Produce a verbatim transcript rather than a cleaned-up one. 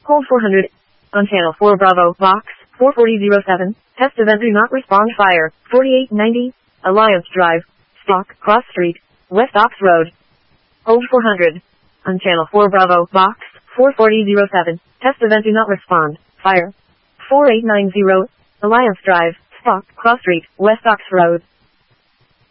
Hold four hundred. On channel four Bravo, box, four forty oh seven, test event do not respond fire, forty-eight ninety, Alliance Drive, Stock, Cross Street, West Ox Road. Hold four hundred. On channel four Bravo, box, four forty oh seven, test event do not respond, fire, forty-eight ninety, Alliance Drive, Stock, Cross Street, West Ox Road.